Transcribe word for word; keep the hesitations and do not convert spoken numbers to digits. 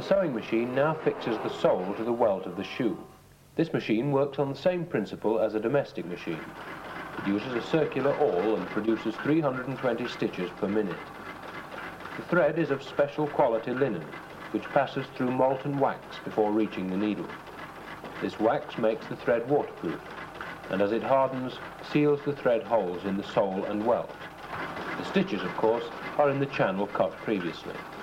sewing machine now fixes the sole to the welt of the shoe. This machine works on the same principle as a domestic machine. It uses a circular awl and produces three hundred twenty stitches per minute. The thread is of special quality linen, which passes through molten wax before reaching the needle. This wax makes the thread waterproof, and as it hardens, seals the thread holes in the sole and welt. The stitches, of course, are in the channel cut previously.